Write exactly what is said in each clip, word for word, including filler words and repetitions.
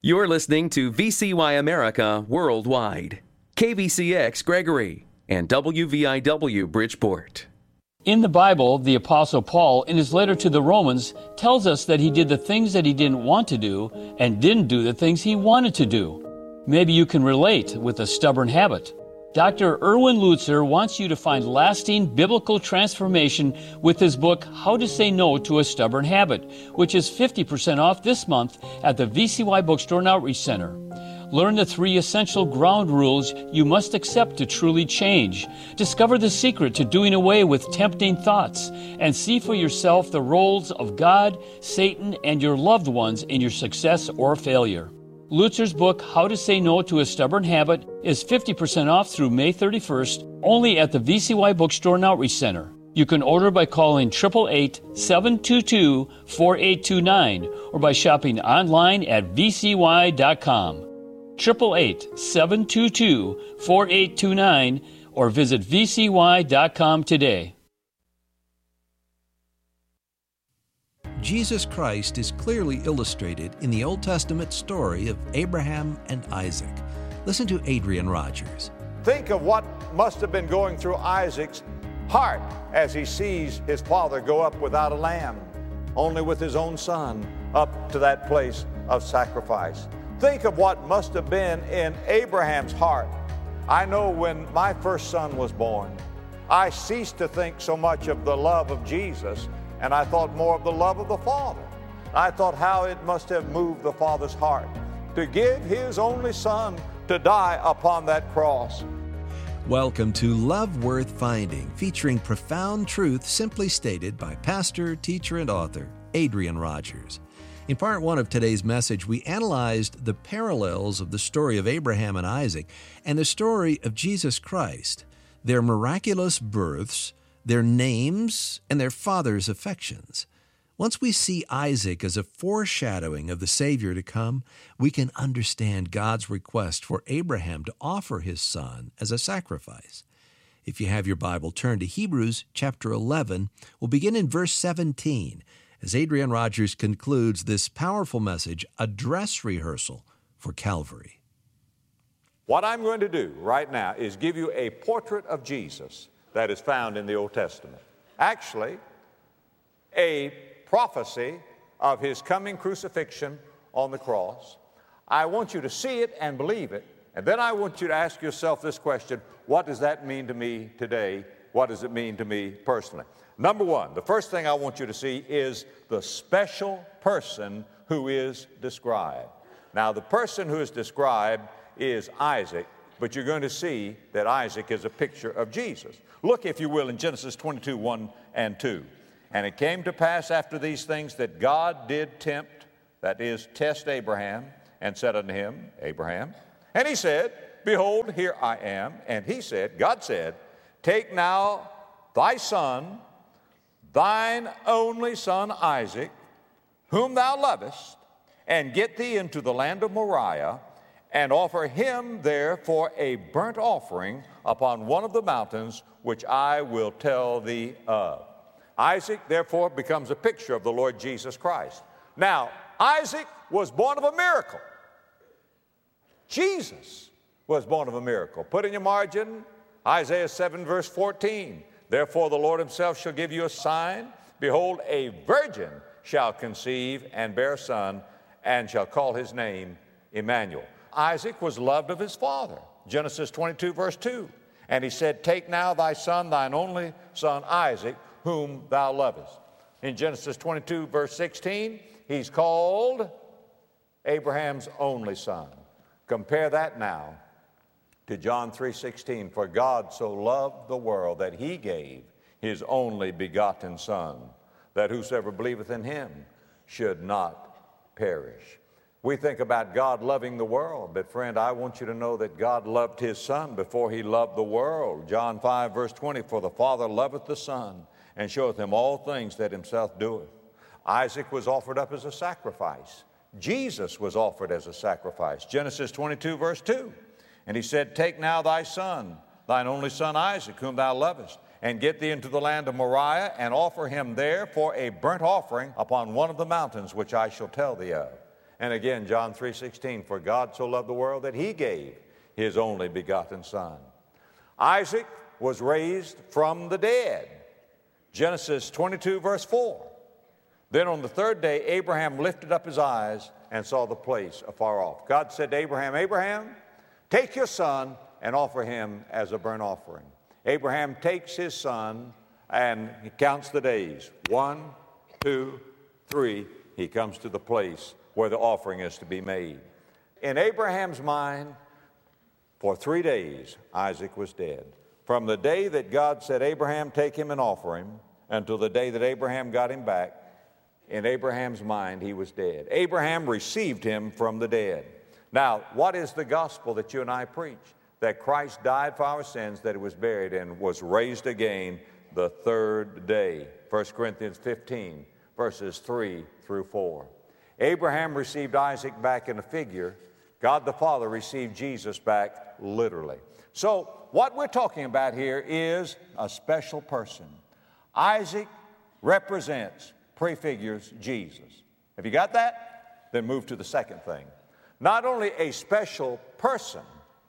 You're listening to V C Y America Worldwide, K V C X Gregory, and W V I W Bridgeport. In the Bible, the Apostle Paul, in his letter to the Romans, tells us that he did the things that he didn't want to do and didn't do the things he wanted to do. Maybe you can relate with a stubborn habit. Doctor Erwin Lutzer wants you to find lasting biblical transformation with his book, How to Say No to a Stubborn Habit, which is fifty percent off this month at the V C Y Bookstore and Outreach Center. Learn the three essential ground rules you must accept to truly change. Discover the secret to doing away with tempting thoughts, and see for yourself the roles of God, Satan, and your loved ones in your success or failure. Lutzer's book, How to Say No to a Stubborn Habit, is fifty percent off through May thirty-first, only at the V C Y Bookstore and Outreach Center. You can order by calling eight eight eight, seven two two, four eight two nine or by shopping online at v c y dot com. eight eight eight, seven two two, four eight two nine or visit v c y dot com today. Jesus Christ is clearly illustrated in the Old Testament story of Abraham and Isaac. Listen to Adrian Rogers. Think of what must have been going through Isaac's heart as he sees his father go up without a lamb, only with his own son, up to that place of sacrifice. Think of what must have been in Abraham's heart. I know when my first son was born, I ceased to think so much of the love of Jesus, and I thought more of the love of the Father. I thought how it must have moved the Father's heart to give his only son to die upon that cross. Welcome to Love Worth Finding, featuring profound truth simply stated by pastor, teacher, and author Adrian Rogers. In part one of today's message, we analyzed the parallels of the story of Abraham and Isaac and the story of Jesus Christ, their miraculous births, their names, and their father's affections. Once we see Isaac as a foreshadowing of the Savior to come, we can understand God's request for Abraham to offer his son as a sacrifice. If you have your Bible, turn to Hebrews chapter eleven. We'll begin in verse seventeen, as Adrian Rogers concludes this powerful message, a dress rehearsal for Calvary. What I'm going to do right now is give you a portrait of Jesus that is found in the Old Testament. Actually, a prophecy of his coming crucifixion on the cross. I want you to see it and believe it, and then I want you to ask yourself this question: what does that mean to me today? What does it mean to me personally? Number one, the first thing I want you to see is the special person who is described. Now, the person who is described is Isaac, but you're going to see that Isaac is a picture of Jesus. Look, if you will, in Genesis twenty-two, one and two. And it came to pass after these things that God did tempt, that is, test Abraham, and said unto him, Abraham. And he said, Behold, here I am. And he said, God said, Take now thy son, thine only son Isaac, whom thou lovest, and get thee into the land of Moriah, and offer him there for a burnt offering upon one of the mountains which I will tell thee of. Isaac, therefore, becomes a picture of the Lord Jesus Christ. Now, Isaac was born of a miracle. Jesus was born of a miracle. Put in your margin, Isaiah seven, verse fourteen. Therefore the Lord himself shall give you a sign. Behold, a virgin shall conceive and bear a son, and shall call his name Emmanuel. Isaac was loved of his father. Genesis twenty-two, verse two. And he said, Take now thy son, thine only son Isaac, whom thou lovest. In Genesis twenty-two, verse sixteen, he's called Abraham's only son. Compare that now to John three sixteen. For God so loved the world that he gave his only begotten Son, that whosoever believeth in him should not perish. We think about God loving the world, but friend, I want you to know that God loved his Son before he loved the world. John five, verse twenty, For the Father loveth the Son, and showeth him all things that himself doeth. Isaac was offered up as a sacrifice. Jesus was offered as a sacrifice. Genesis twenty-two, verse two. And he said, Take now thy son, thine only son Isaac, whom thou lovest, and get thee into the land of Moriah, and offer him there for a burnt offering upon one of the mountains which I shall tell thee of. And again, John three sixteen, for God so loved the world that he gave his only begotten Son. Isaac was raised from the dead. Genesis twenty-two, verse four. Then on the third day, Abraham lifted up his eyes and saw the place afar off. God said to Abraham, Abraham, take your son and offer him as a burnt offering. Abraham takes his son and he counts the days. One, two, three. He comes to the place where the offering is to be made. In Abraham's mind, for three days, Isaac was dead. From the day that God said, Abraham, take him and offer him, until the day that Abraham got him back, in Abraham's mind, he was dead. Abraham received him from the dead. Now, what is the gospel that you and I preach? That Christ died for our sins, that he was buried, and was raised again the third day. First Corinthians fifteen, verses three through four. Abraham received Isaac back in a figure. God the Father received Jesus back literally. So what we're talking about here is a special person. Isaac represents, prefigures Jesus. Have you got that? Then move to the second thing. Not only a special person,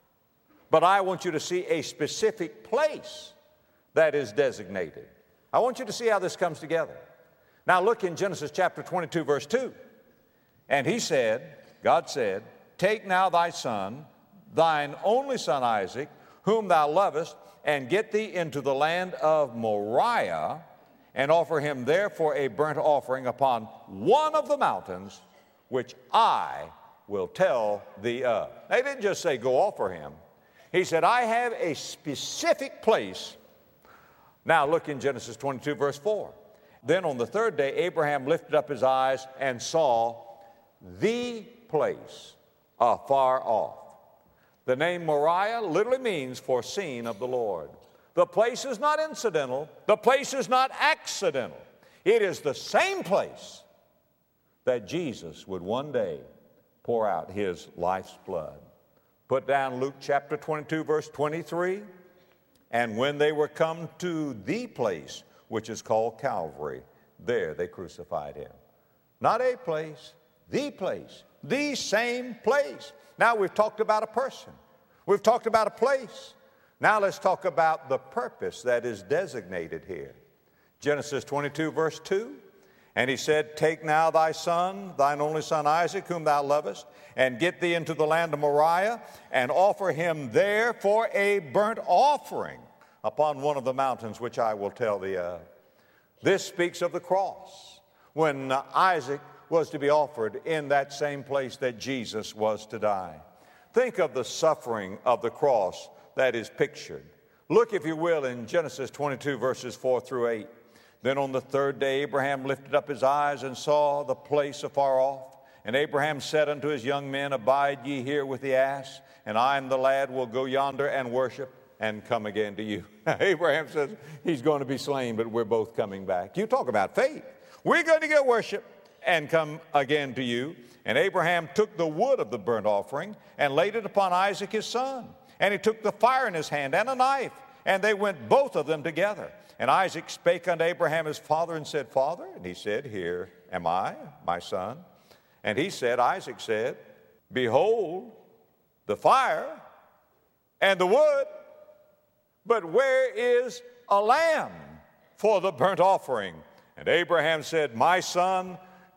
but I want you to see a specific place that is designated. I want you to see how this comes together. Now look in Genesis chapter twenty-two, verse two. And he said, God said, take now thy son, thine only son Isaac, whom thou lovest, and get thee into the land of Moriah, and offer him there for a burnt offering upon one of the mountains which I will tell thee of. They didn't just say go offer him. He said, I have a specific place. Now look in Genesis twenty-two, verse four. Then on the third day, Abraham lifted up his eyes and saw the place afar off. The name Moriah literally means foreseen of the Lord. The place is not incidental. The place is not accidental. It is the same place that Jesus would one day pour out his life's blood. Put down Luke chapter twenty-two, verse twenty-three. And when they were come to the place which is called Calvary, there they crucified him. Not a place, the place, the same place. Now we've talked about a person. We've talked about a place. Now let's talk about the purpose that is designated here. Genesis twenty-two, verse two. And he said, take now thy son, thine only son Isaac, whom thou lovest, and get thee into the land of Moriah, and offer him there for a burnt offering upon one of the mountains which I will tell thee of. This speaks of the cross, when uh, Isaac was to be offered in that same place that Jesus was to die. Think of the suffering of the cross that is pictured. Look, if you will, in Genesis twenty-two, verses four through eight. Then on the third day Abraham lifted up his eyes and saw the place afar off. And Abraham said unto his young men, abide ye here with the ass, and I and the lad will go yonder and worship and come again to you. Abraham says he's going to be slain, but we're both coming back. You talk about faith. We're going to go worship and come again to you. And Abraham took the wood of the burnt offering and laid it upon Isaac his son. And he took the fire in his hand and a knife, and they went both of them together. And Isaac spake unto Abraham his father and said, Father? And he said, Here am I, my son. And he said, Isaac said, Behold the fire and the wood, but where is a lamb for the burnt offering? And Abraham said, My son,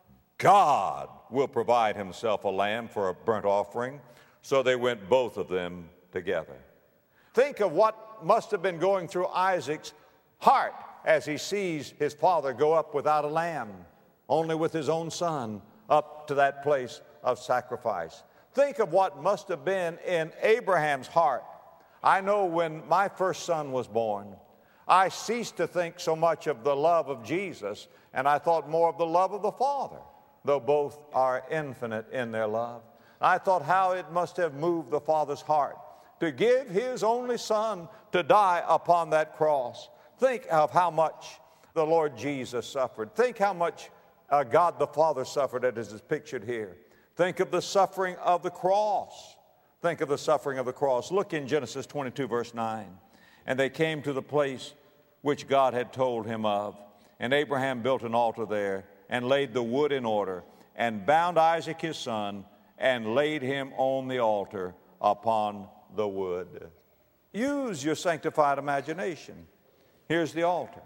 God will provide himself a lamb for a burnt offering. So they went both of them together. Think of what must have been going through Isaac's heart as he sees his father go up without a lamb, only with his own son, up to that place of sacrifice. Think of what must have been in Abraham's heart. I know when my first son was born, I ceased to think so much of the love of Jesus, and I thought more of the love of the Father, though both are infinite in their love. I thought how it must have moved the Father's heart to give his only son to die upon that cross. Think of how much the Lord Jesus suffered. Think how much uh, God the Father suffered, as is pictured here. Think of the suffering of the cross. Think of the suffering of the cross. Look in Genesis twenty-two, verse nine. And they came to the place which God had told him of. And Abraham built an altar there and laid the wood in order and bound Isaac his son, and laid him on the altar upon the wood. Use your sanctified imagination. Here's the altar.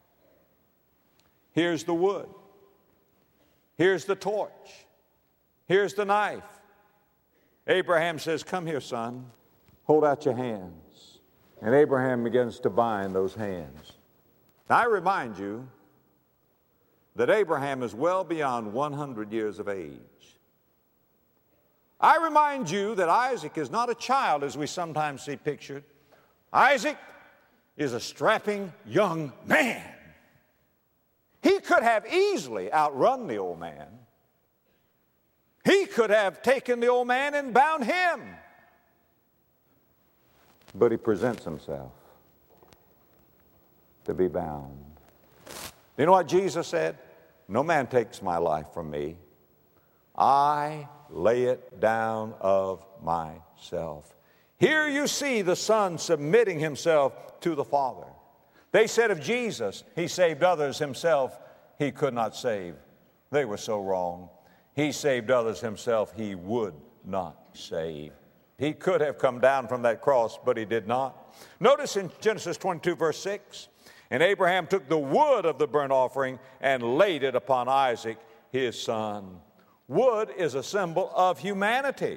Here's the wood. Here's the torch. Here's the knife. Abraham says, "Come here, son. Hold out your hands." And Abraham begins to bind those hands. Now, I remind you that Abraham is well beyond one hundred years of age. I remind you that Isaac is not a child as we sometimes see pictured. Isaac is a strapping young man. He could have easily outrun the old man. He could have taken the old man and bound him. But he presents himself to be bound. You know what Jesus said? "No man takes my life from me. I lay it down of myself." Here you see the Son submitting himself to the Father. They said of Jesus, he saved others, himself he could not save. They were so wrong. He saved others, himself he would not save. He could have come down from that cross, but he did not. Notice in Genesis twenty-two, verse six, "And Abraham took the wood of the burnt offering and laid it upon Isaac, his son." Wood is a symbol of humanity.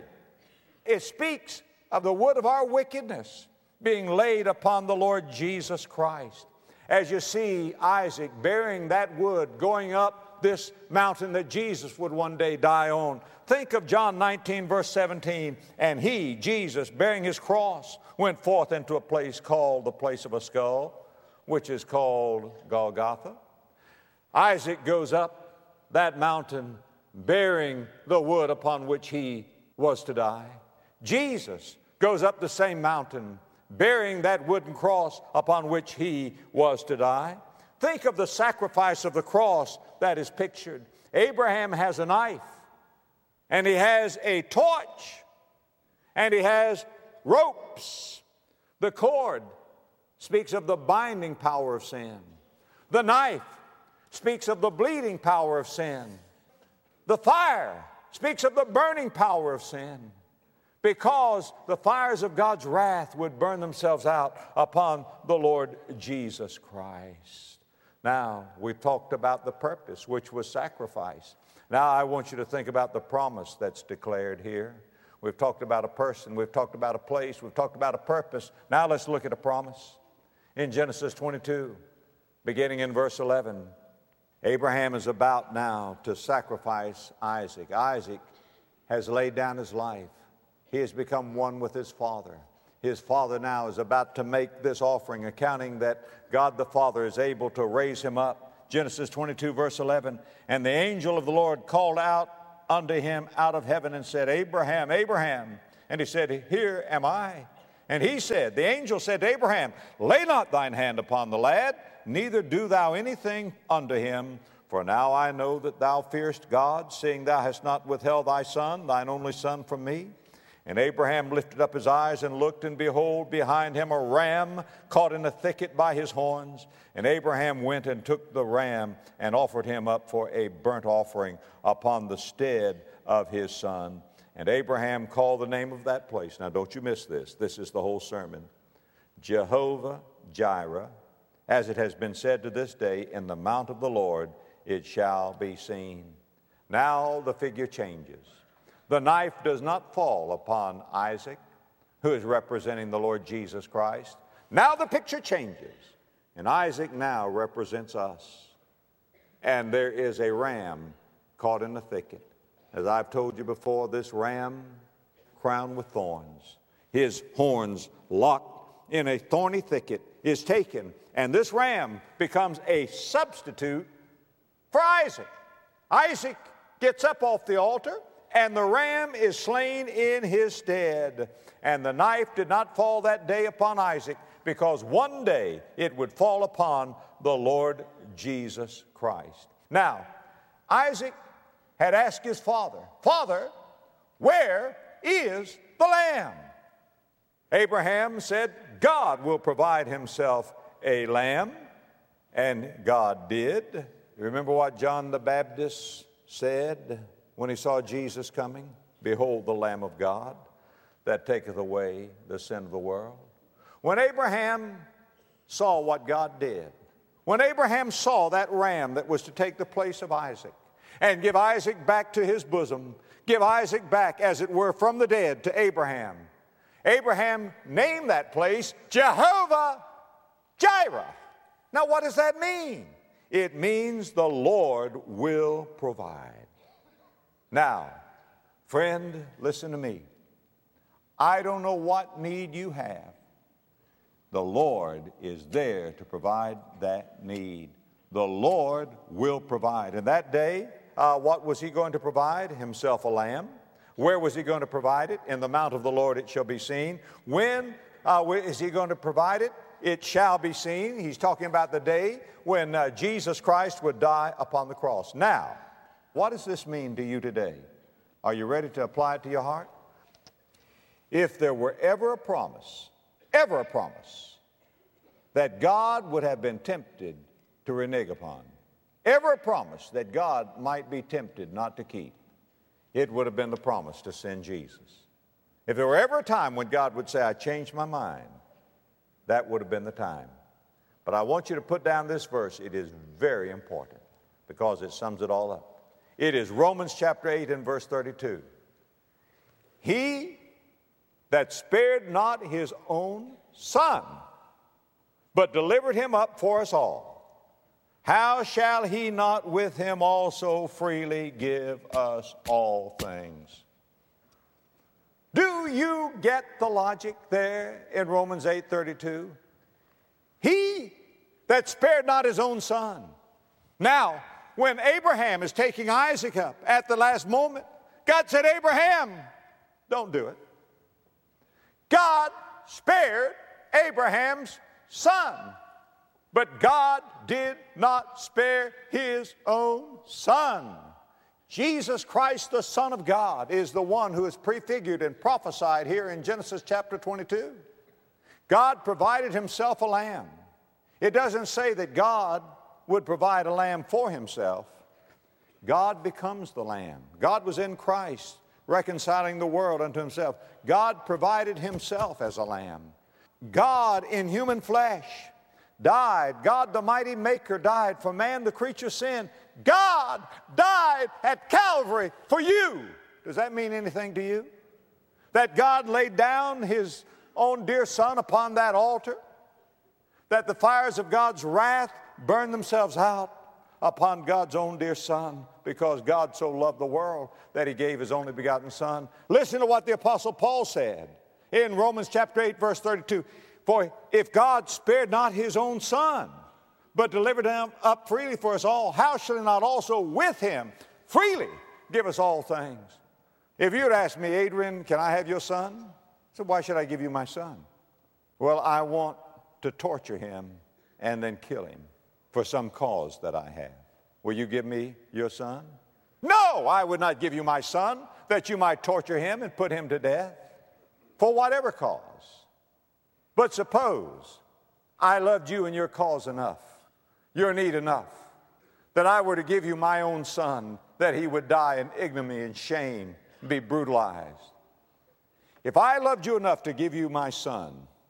It speaks of the wood of our wickedness being laid upon the Lord Jesus Christ. As you see Isaac bearing that wood going up this mountain that Jesus would one day die on, think of John nineteen, verse seventeen. "And he, Jesus, bearing his cross, went forth into a place called the place of a skull, which is called Golgotha." Isaac goes up that mountain bearing the wood upon which he was to die. Jesus goes up the same mountain bearing that wooden cross upon which he was to die. Think of the sacrifice of the cross that is pictured. Abraham has a knife, and he has a torch, and he has ropes. The cord speaks of the binding power of sin. The knife speaks of the bleeding power of sin. The fire speaks of the burning power of sin, because the fires of God's wrath would burn themselves out upon the Lord Jesus Christ. Now, we've talked about the purpose, which was sacrifice. Now, I want you to think about the promise that's declared here. We've talked about a person, we've talked about a place, we've talked about a purpose. Now, let's look at a promise. In Genesis twenty-two, beginning in verse eleven, Abraham is about now to sacrifice Isaac. Isaac has laid down his life. He has become one with his father. His father now is about to make this offering, accounting that God the Father is able to raise him up. Genesis twenty-two, verse eleven, "And the angel of the Lord called out unto him out of heaven and said, Abraham, Abraham. And he said, Here am I. And he said," the angel said to Abraham, "Lay not thine hand upon the lad, neither do thou anything unto him. For now I know that thou fearest God, seeing thou hast not withheld thy son, thine only son, from me." And Abraham lifted up his eyes and looked, and behold, behind him a ram caught in a thicket by his horns. And Abraham went and took the ram and offered him up for a burnt offering upon the stead of his son. And Abraham called the name of that place. Now don't you miss this. This is the whole sermon. Jehovah Jireh, as it has been said to this day, in the mount of the Lord it shall be seen. Now the figure changes. The knife does not fall upon Isaac, who is representing the Lord Jesus Christ. Now the picture changes, and Isaac now represents us. And there is a ram caught in the thicket. As I've told you before, this ram crowned with thorns, his horns locked in a thorny thicket, is taken, and this ram becomes a substitute for Isaac. Isaac gets up off the altar, and the ram is slain in his stead. And the knife did not fall that day upon Isaac, because one day it would fall upon the Lord Jesus Christ. Now, Isaac had asked his father, "Father, where is the lamb?" Abraham said, "God will provide himself a lamb." And God did. Remember what John the Baptist said? when he saw Jesus coming? Behold the Lamb of God that taketh away the sin of the world. When Abraham saw what God did, when Abraham saw that ram that was to take the place of Isaac and give Isaac back to his bosom, give Isaac back, as it were, from the dead to Abraham, Abraham named that place Jehovah Jireh. Now, what does that mean? It means the Lord will provide. Now, friend, listen to me. I don't know what need you have. The Lord is there to provide that need. The Lord will provide. And that day, uh, what was he going to provide? Himself a lamb. Where was he going to provide it? In the mount of the Lord it shall be seen. When uh, where is he going to provide it? It shall be seen. He's talking about the day when uh, Jesus Christ would die upon the cross. Now, what does this mean to you today? Are you ready to apply it to your heart? If there were ever a promise, ever a promise, that God would have been tempted to renege upon, ever a promise that God might be tempted not to keep, it would have been the promise to send Jesus. If there were ever a time when God would say, I changed my mind, that would have been the time. But I want you to put down this verse. It is very important because it sums it all up. It is Romans chapter eight and verse thirty-two. He that spared not his own son, but delivered him up for us all, how shall he not with him also freely give us all things? Do you get the logic there in Romans eight thirty-two? He that spared not his own son. Now, when Abraham is taking Isaac up at the last moment, God said, Abraham, don't do it. God spared Abraham's son, but God did not spare his own son. Jesus Christ, the Son of God, is the one who is prefigured and prophesied here in Genesis chapter twenty-two. God provided himself a lamb. It doesn't say that God would provide a lamb for himself. God becomes the lamb. God was in Christ, reconciling the world unto himself. God provided himself as a lamb. God in human flesh died. God the mighty maker died for man, the creature sin. God died at Calvary for you. Does that mean anything to you? That God laid down his own dear son upon that altar? That the fires of God's wrath burned themselves out upon God's own dear son, because God so loved the world that he gave his only begotten son? Listen to what the Apostle Paul said in Romans chapter eight verse thirty-two. For if God spared not his own son, but delivered him up freely for us all, how shall he not also with him freely give us all things? If you would ask me, Adrian, can I have your son? I said, why should I give you my son? Well, I want to torture him and then kill him for some cause that I have. Will you give me your son? No, I would not give you my son that you might torture him and put him to death for whatever cause. But suppose I loved you and your cause enough, your need enough, that I were to give you my own son, that he would die in ignominy and shame and be brutalized. If I loved you enough to give you my son,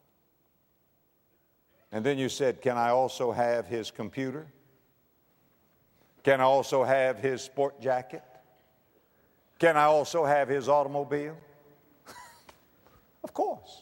and then you said, can I also have his computer? Can I also have his sport jacket? Can I also have his automobile? Of course.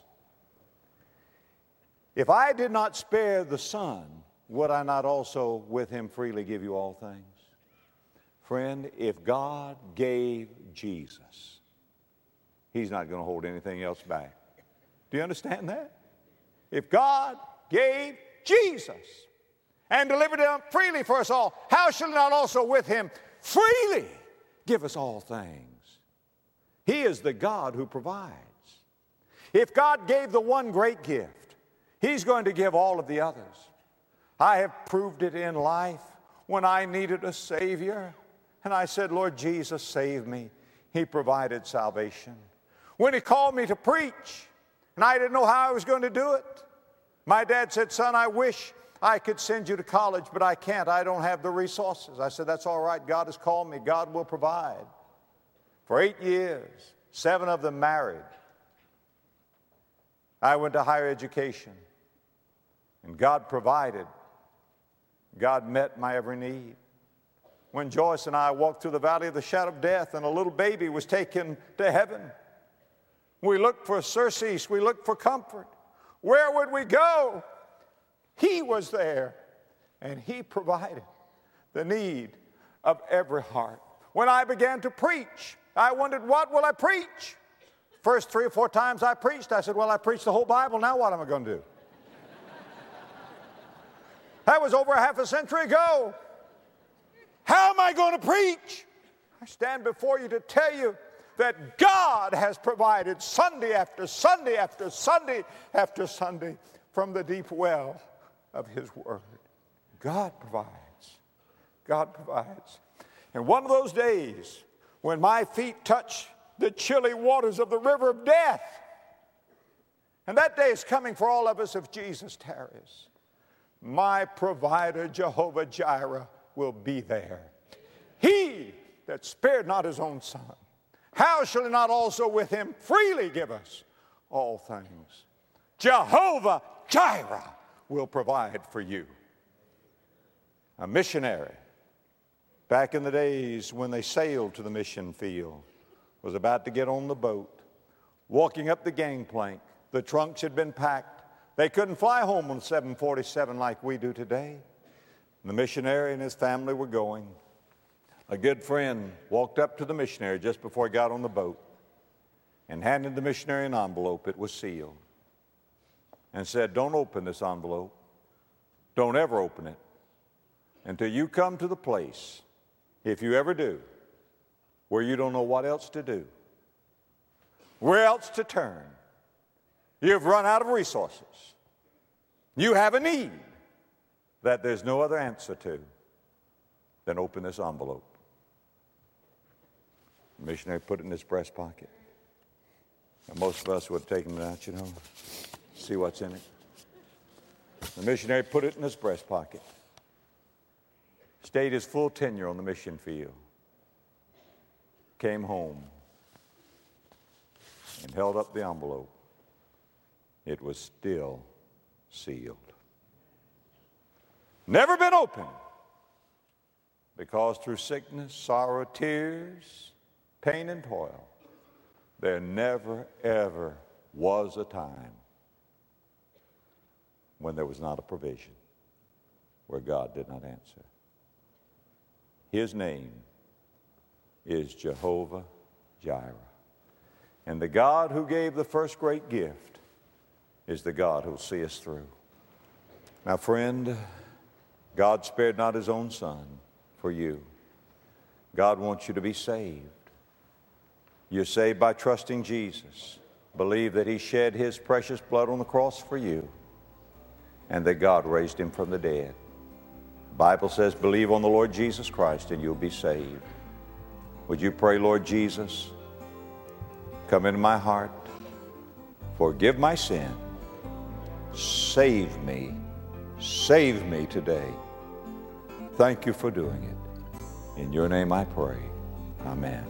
If I did not spare the son, would I not also with him freely give you all things? Friend, if God gave Jesus, he's not going to hold anything else back. Do you understand that? If God gave Jesus and delivered him freely for us all, how shall he not also with him freely give us all things? He is the God who provides. If God gave the one great gift, he's going to give all of the others. I have proved it in life when I needed a Savior, and I said, Lord Jesus, save me. He provided salvation. When he called me to preach, and I didn't know how I was going to do it, my dad said, son, I wish I could send you to college, but I can't. I don't have the resources. I said, that's all right. God has called me. God will provide. For eight years, seven of them married. I went to higher education, and God provided. God met my every need. When Joyce and I walked through the valley of the shadow of death and a little baby was taken to heaven, we looked for surcease, we looked for comfort. Where would we go? He was there, and He provided the need of every heart. When I began to preach, I wondered, what will I preach? First three or four times I preached, I said, well, I preached the whole Bible, now what am I going to do? That was over a half a century ago. How am I going to preach? I stand before you to tell you that God has provided Sunday after Sunday after Sunday after Sunday from the deep well of His Word. God provides. God provides. And one of those days when my feet touch the chilly waters of the river of death, and that day is coming for all of us if Jesus tarries, my provider, Jehovah Jireh, will be there. He that spared not His own Son, how shall He not also with Him freely give us all things? Jehovah Jireh will provide for you. A missionary, back in the days when they sailed to the mission field, was about to get on the boat, walking up the gangplank. The trunks had been packed. They couldn't fly home on seven forty-seven like we do today. The missionary and his family were going. A good friend walked up to the missionary just before he got on the boat and handed the missionary an envelope. It was sealed. And said, don't open this envelope. Don't ever open it until you come to the place, if you ever do, where you don't know what else to do, where else to turn. You've run out of resources. You have a need that there's no other answer to than open this envelope. The missionary put it in his breast pocket. And most of us would have taken it out, you know, see what's in it. The missionary put it in his breast pocket. Stayed his full tenure on the mission field. Came home and held up the envelope. It was still sealed. Never been opened, because through sickness, sorrow, tears, pain, and toil, there never, ever was a time when there was not a provision, where God did not answer. His name is Jehovah Jireh. And the God who gave the first great gift is the God who will see us through. Now, friend, God spared not His own Son for you. God wants you to be saved. You're saved by trusting Jesus. Believe that He shed His precious blood on the cross for you, and that God raised Him from the dead. The Bible says, believe on the Lord Jesus Christ and you'll be saved. Would you pray, Lord Jesus, come into my heart, forgive my sin, save me, save me today. Thank you for doing it. In your name I pray. Amen.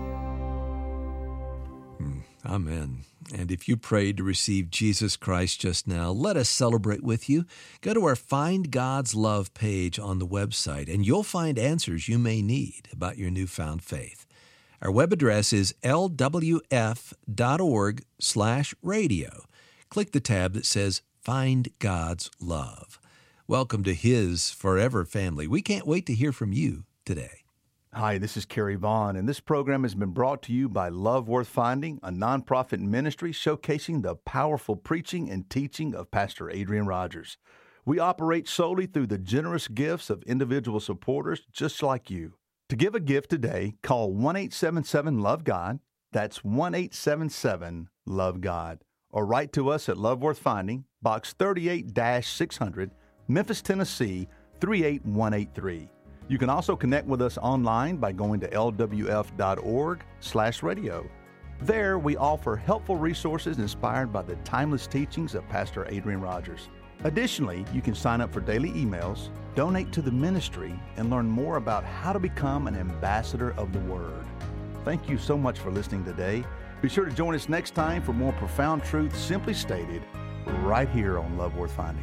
Amen. And if you prayed to receive Jesus Christ just now, let us celebrate with you. Go to our Find God's Love page on the website, and you'll find answers you may need about your newfound faith. Our web address is l w f dot org slash radio. Click the tab that says Find God's Love. Welcome to His forever family. We can't wait to hear from you today. Hi, this is Kerry Vaughn, and this program has been brought to you by Love Worth Finding, a nonprofit ministry showcasing the powerful preaching and teaching of Pastor Adrian Rogers. We operate solely through the generous gifts of individual supporters just like you. To give a gift today, call one eight seven seven love God. That's one eight seven seven love God. Or write to us at Love Worth Finding, Box thirty-eight six hundred, Memphis, Tennessee, three eight one eight three. You can also connect with us online by going to l w f dot org slash radio. There, we offer helpful resources inspired by the timeless teachings of Pastor Adrian Rogers. Additionally, you can sign up for daily emails, donate to the ministry, and learn more about how to become an ambassador of the Word. thank you so much for listening today. Be sure to join us next time for more profound truth simply stated right here on Love Worth Finding.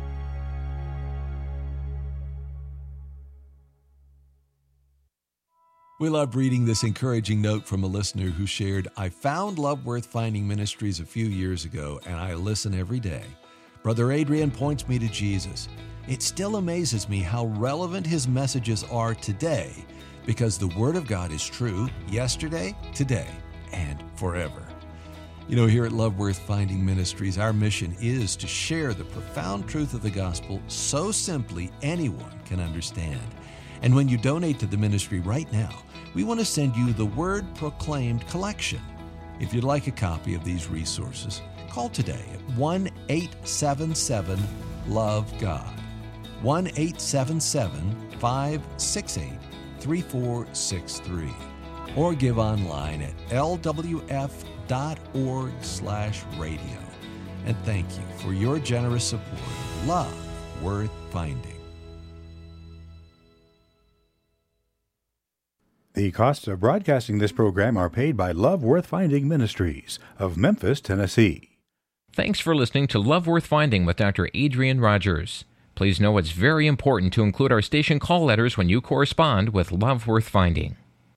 We loved reading this encouraging note from a listener who shared, I found Love Worth Finding Ministries a few years ago, and I listen every day. Brother Adrian points me to Jesus. It still amazes me how relevant his messages are today, because the Word of God is true yesterday, today, and forever. You know, here at Love Worth Finding Ministries, our mission is to share the profound truth of the gospel so simply anyone can understand. And when you donate to the ministry right now, we want to send you the Word Proclaimed collection. If you'd like a copy of these resources, call today at one eight seven seven love God, one eight seven seven, five six eight, three four six three, or give online at l w f dot org slash radio. And thank you for your generous support of Love Worth Finding. The costs of broadcasting this program are paid by Love Worth Finding Ministries of Memphis, Tennessee. Thanks for listening to Love Worth Finding with Doctor Adrian Rogers. Please know it's very important to include our station call letters when you correspond with Love Worth Finding.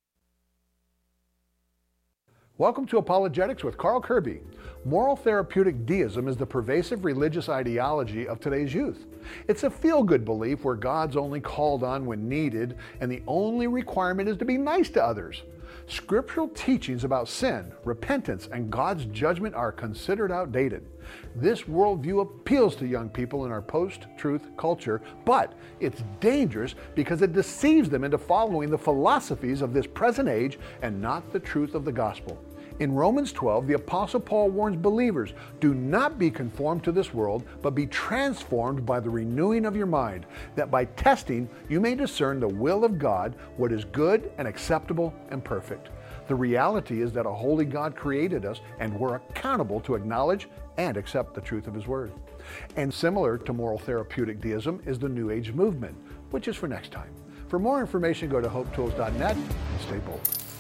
Welcome to Apologetics with Carl Kirby. Moral therapeutic deism is the pervasive religious ideology of today's youth. It's a feel-good belief where God's only called on when needed, and the only requirement is to be nice to others. Scriptural teachings about sin, repentance, and God's judgment are considered outdated. This worldview appeals to young people in our post-truth culture, but it's dangerous because it deceives them into following the philosophies of this present age and not the truth of the gospel. In Romans twelve, the Apostle Paul warns believers, do not be conformed to this world, but be transformed by the renewing of your mind, that by testing you may discern the will of God, what is good and acceptable and perfect. The reality is that a holy God created us, and we're accountable to acknowledge and accept the truth of His Word. And similar to moral therapeutic deism is the New Age movement, which is for next time. For more information, go to hope tools dot net and stay bold.